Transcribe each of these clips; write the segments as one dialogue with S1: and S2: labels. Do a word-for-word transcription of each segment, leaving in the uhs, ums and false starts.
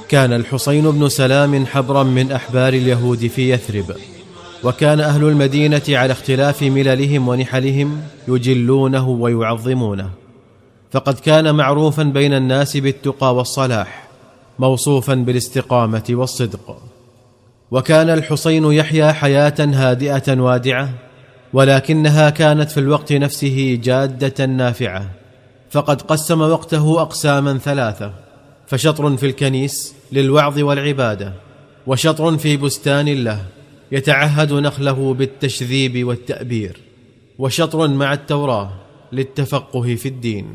S1: كان الحصين بن سلام حبرا من أحبار اليهود في يثرب، وكان أهل المدينة على اختلاف مللهم ونحلهم يجلونه ويعظمونه، فقد كان معروفا بين الناس بالتقى والصلاح، موصوفا بالاستقامة والصدق. وكان الحصين يحيا حياة هادئة وادعة، ولكنها كانت في الوقت نفسه جادة نافعة، فقد قسم وقته أقساما ثلاثة: فشطر في الكنيس للوعظ والعبادة، وشطر في بستان له يتعهد نخله بالتشذيب والتأبير، وشطر مع التوراة للتفقه في الدين.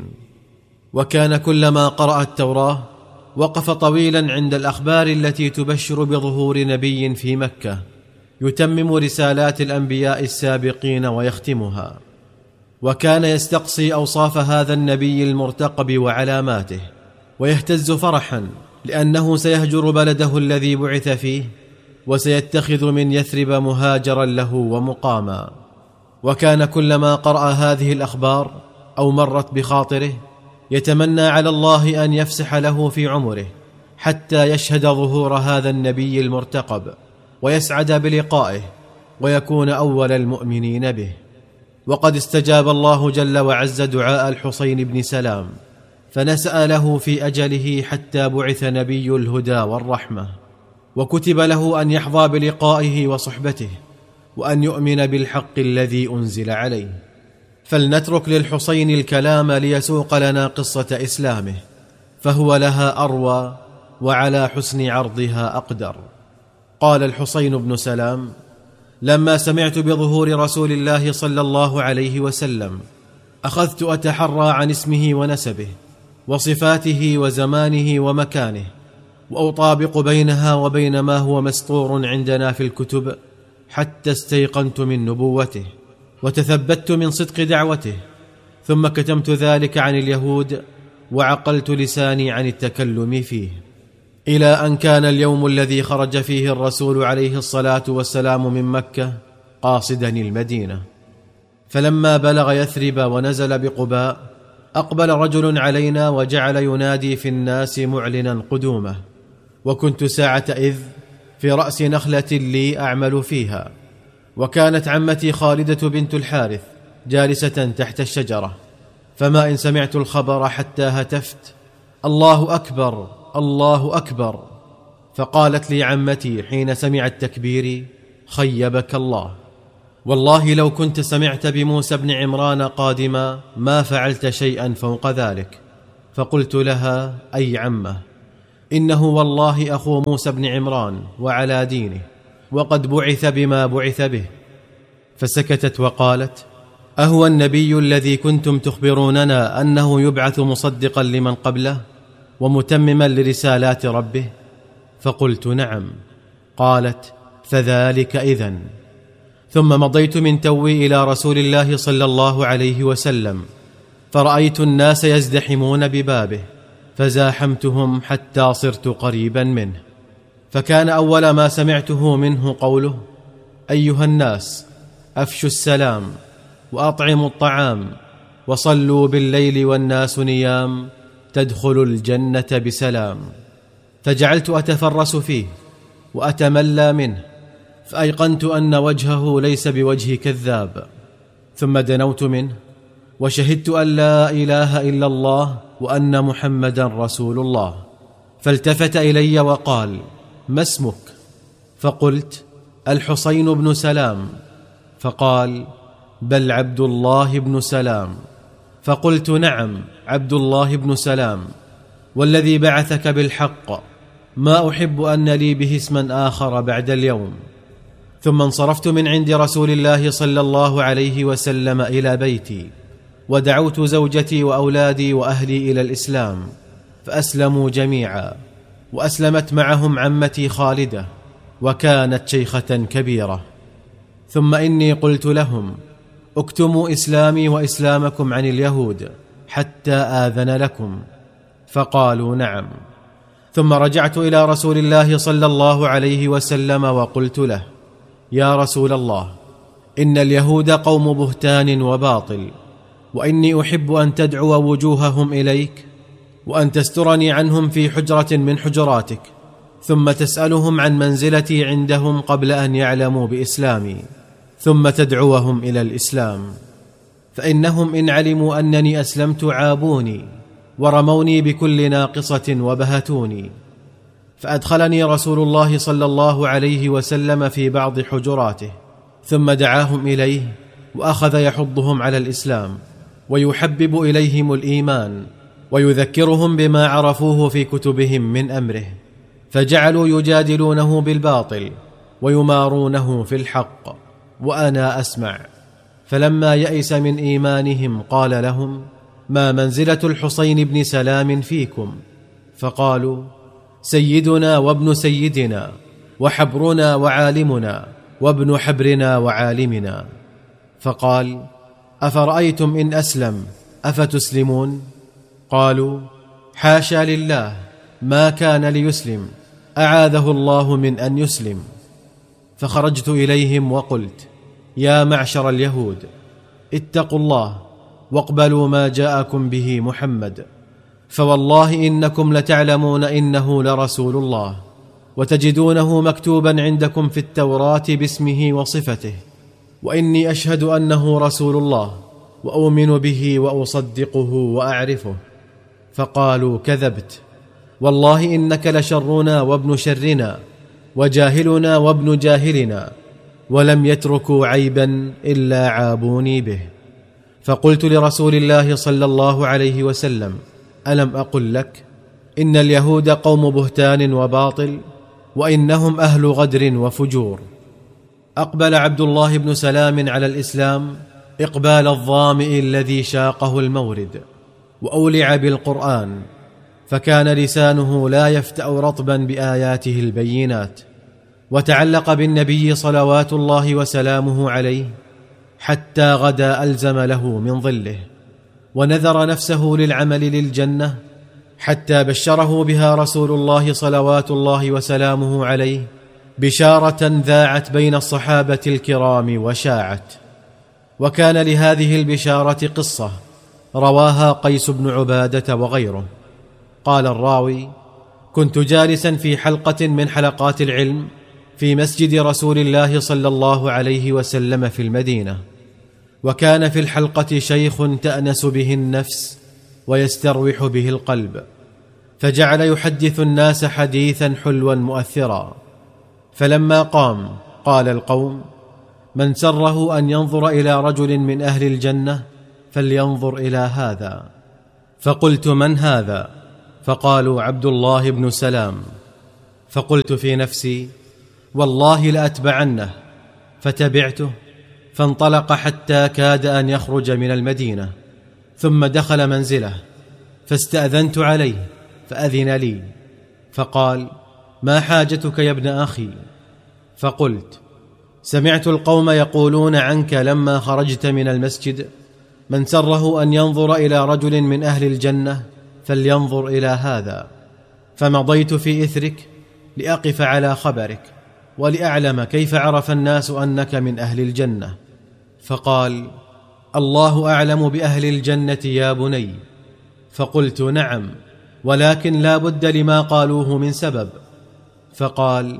S1: وكان كلما قرأ التوراة وقف طويلا عند الأخبار التي تبشر بظهور نبي في مكة يتمم رسالات الأنبياء السابقين ويختمها، وكان يستقصي أوصاف هذا النبي المرتقب وعلاماته، ويهتز فرحا لأنه سيهجر بلده الذي بعث فيه، وسيتخذ من يثرب مهاجرا له ومقاما. وكان كلما قرأ هذه الأخبار أو مرت بخاطره يتمنى على الله أن يفسح له في عمره حتى يشهد ظهور هذا النبي المرتقب، ويسعد بلقائه، ويكون أول المؤمنين به. وقد استجاب الله جل وعز دعاء الحصين بن سلام، فنسأ له في أجله حتى بعث نبي الهدى والرحمة، وكتب له أن يحظى بلقائه وصحبته، وأن يؤمن بالحق الذي أنزل عليه. فلنترك للحصين الكلام ليسوق لنا قصة إسلامه، فهو لها أروى وعلى حسن عرضها أقدر. قال الحصين بن سلام: لما سمعت بظهور رسول الله صلى الله عليه وسلم أخذت أتحرى عن اسمه ونسبه وصفاته وزمانه ومكانه، وأطابق بينها وبين ما هو مسطور عندنا في الكتب، حتى استيقنت من نبوته وتثبت من صدق دعوته، ثم كتمت ذلك عن اليهود وعقلت لساني عن التكلم فيه، إلى أن كان اليوم الذي خرج فيه الرسول عليه الصلاة والسلام من مكة قاصدا المدينة. فلما بلغ يثرب ونزل بقباء أقبل رجل علينا وجعل ينادي في الناس معلنا قدومه، وكنت ساعة إذ في رأس نخلة لي أعمل فيها، وكانت عمتي خالدة بنت الحارث جالسة تحت الشجرة، فما إن سمعت الخبر حتى هتفت: الله أكبر الله أكبر. فقالت لي عمتي حين سمعت تكبيري: خيبك الله، والله لو كنت سمعت بموسى بن عمران قادما ما فعلت شيئا فوق ذلك. فقلت لها: أي عمه، إنه والله أخو موسى بن عمران وعلى دينه، وقد بعث بما بعث به. فسكتت وقالت: أهو النبي الذي كنتم تخبروننا أنه يبعث مصدقا لمن قبله ومتمما لرسالات ربه؟ فقلت: نعم. قالت: فذلك إذن. ثم مضيت من توي إلى رسول الله صلى الله عليه وسلم، فرأيت الناس يزدحمون ببابه، فزاحمتهم حتى صرت قريبا منه. فكان أول ما سمعته منه قوله: أيها الناس، أفشوا السلام، وأطعموا الطعام، وصلوا بالليل والناس نيام، تدخلوا الجنة بسلام. فجعلت أتفرس فيه وأتملى منه، فأيقنت أن وجهه ليس بوجه كذاب. ثم دنوت منه وشهدت أن لا إله إلا الله وأن محمدا رسول الله. فالتفت إلي وقال: ما اسمك؟ فقلت: الحصين بن سلام. فقال: بل عبد الله بن سلام. فقلت: نعم، عبد الله بن سلام، والذي بعثك بالحق ما أحب أن لي به اسما آخر بعد اليوم. ثم انصرفت من عند رسول الله صلى الله عليه وسلم إلى بيتي، ودعوت زوجتي وأولادي وأهلي إلى الإسلام، فأسلموا جميعا، وأسلمت معهم عمتي خالدة، وكانت شيخة كبيرة. ثم إني قلت لهم: اكتموا إسلامي وإسلامكم عن اليهود حتى آذن لكم. فقالوا: نعم. ثم رجعت إلى رسول الله صلى الله عليه وسلم وقلت له: يا رسول الله، إن اليهود قوم بهتان وباطل، وإني أحب أن تدعو وجوههم إليك، وأن تسترني عنهم في حجرة من حجراتك، ثم تسألهم عن منزلتي عندهم قبل أن يعلموا بإسلامي، ثم تدعوهم إلى الإسلام، فإنهم إن علموا أنني أسلمت عابوني ورموني بكل ناقصة وبهتوني. فأدخلني رسول الله صلى الله عليه وسلم في بعض حجراته، ثم دعاهم إليه وأخذ يحضهم على الإسلام ويحبب إليهم الإيمان ويذكرهم بما عرفوه في كتبهم من أمره، فجعلوا يجادلونه بالباطل ويمارونه في الحق وأنا أسمع. فلما يئس من إيمانهم قال لهم: ما منزلة الحسين بن سلام فيكم؟ فقالوا: سيدنا وابن سيدنا وحبرنا وعالمنا وابن حبرنا وعالمنا. فقال: أفرأيتم إن أسلم أفتسلمون؟ قالوا: حاشا لله، ما كان ليسلم، أعاذه الله من أن يسلم. فخرجت إليهم وقلت: يا معشر اليهود، اتقوا الله واقبلوا ما جاءكم به محمد، فوالله إنكم لتعلمون إنه لرسول الله، وتجدونه مكتوبا عندكم في التوراة باسمه وصفته، وإني أشهد أنه رسول الله وأؤمن به وأصدقه وأعرفه. فقالوا: كذبت، والله إنك لشرنا وابن شرنا وجاهلنا وابن جاهلنا، ولم يتركوا عيبا إلا عابوني به. فقلت لرسول الله صلى الله عليه وسلم: ألم أقل لك إن اليهود قوم بهتان وباطل، وإنهم أهل غدر وفجور؟ أقبل عبد الله بن سلام على الإسلام إقبال الظامئ الذي شاقه المورد، وأولع بالقرآن، فكان لسانه لا يفتأ رطبا بآياته البينات، وتعلق بالنبي صلوات الله وسلامه عليه حتى غدا ألزم له من ظله، ونذر نفسه للعمل للجنة حتى بشره بها رسول الله صلوات الله وسلامه عليه بشارة ذاعت بين الصحابة الكرام وشاعت. وكان لهذه البشارة قصة رواها قيس بن عبادة وغيره. قال الراوي: كنت جالسا في حلقة من حلقات العلم في مسجد رسول الله صلى الله عليه وسلم في المدينة، وكان في الحلقة شيخ تأنس به النفس ويستروح به القلب، فجعل يحدث الناس حديثا حلوا مؤثرا. فلما قام قال القوم: من سره أن ينظر إلى رجل من أهل الجنة فلينظر إلى هذا. فقلت: من هذا؟ فقالوا: عبد الله بن سلام. فقلت في نفسي: والله لأتبعنه. فتبعته، فانطلق حتى كاد أن يخرج من المدينة، ثم دخل منزله، فاستأذنت عليه فأذن لي، فقال: ما حاجتك يا ابن أخي؟ فقلت: سمعت القوم يقولون عنك لما خرجت من المسجد: من سره أن ينظر إلى رجل من أهل الجنة فلينظر إلى هذا، فمضيت في إثرك لأقف على خبرك ولأعلم كيف عرف الناس أنك من أهل الجنة. فقال: الله أعلم بأهل الجنة يا بني. فقلت: نعم، ولكن لا بد لما قالوه من سبب. فقال: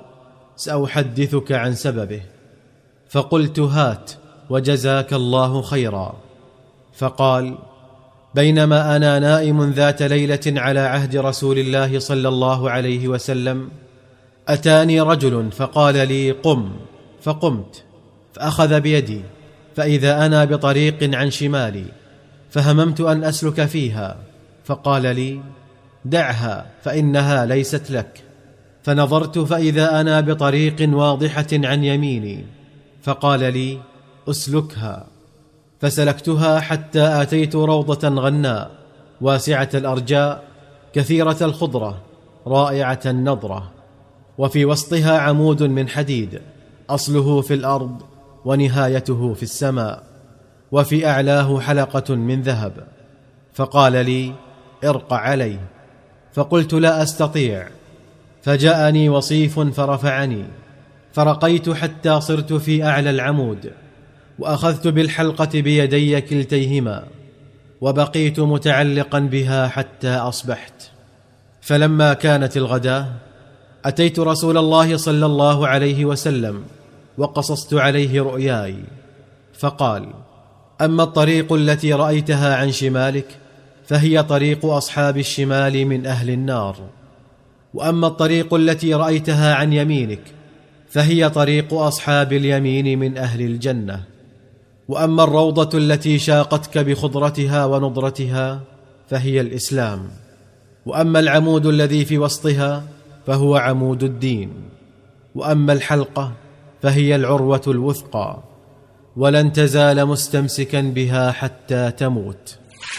S1: سأحدثك عن سببه. فقلت: هات وجزاك الله خيرا. فقال: بينما أنا نائم ذات ليلة على عهد رسول الله صلى الله عليه وسلم، أتاني رجل فقال لي: قم، فقمت، فأخذ بيدي، فإذا أنا بطريق عن شمالي، فهممت أن أسلك فيها، فقال لي: دعها فإنها ليست لك. فنظرت فإذا أنا بطريق واضحة عن يميني، فقال لي: أسلكها. فسلكتها حتى أتيت روضة غناء واسعة الأرجاء كثيرة الخضرة رائعة النضرة، وفي وسطها عمود من حديد أصله في الأرض ونهايته في السماء، وفي أعلاه حلقة من ذهب. فقال لي: ارق عليه. فقلت: لا أستطيع. فجاءني وصيف فرفعني، فرقيت حتى صرت في أعلى العمود، وأخذت بالحلقة بيدي كلتيهما، وبقيت متعلقا بها حتى أصبحت. فلما كانت الغداة أتيت رسول الله صلى الله عليه وسلم وقصصت عليه رؤياي، فقال: أما الطريق التي رأيتها عن شمالك فهي طريق أصحاب الشمال من أهل النار، وأما الطريق التي رأيتها عن يمينك فهي طريق أصحاب اليمين من أهل الجنة، وأما الروضة التي شاقتك بخضرتها ونضرتها فهي الإسلام، وأما العمود الذي في وسطها فهو عمود الدين، وأما الحلقة فهي العروة الوثقى، ولن تزال مستمسكا بها حتى تموت.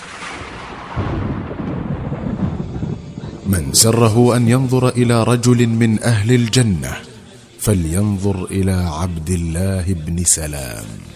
S2: من سره أن ينظر إلى رجل من أهل الجنة فلينظر إلى عبد الله بن سلام.